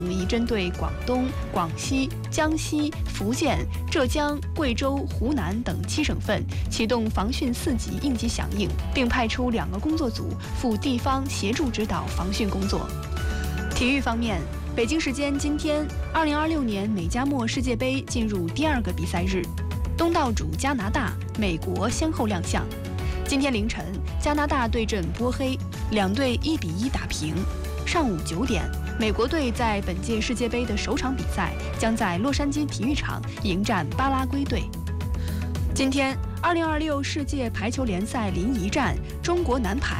已针对广东、广西、江西、福建、浙江、贵州、湖南等7省份启动防汛4级应急响应，并派出2个工作组赴地方协助指导防汛工作。体育方面，北京时间今天，2026年美加墨世界杯进入第2个比赛日，东道主加拿大、美国先后亮相。今天凌晨，加拿大对阵波黑，2队1比1打平。上午9点，美国队在本届世界杯的首场比赛将在洛杉矶体育场迎战巴拉圭队。今天，2026世界排球联赛临沂站，中国男排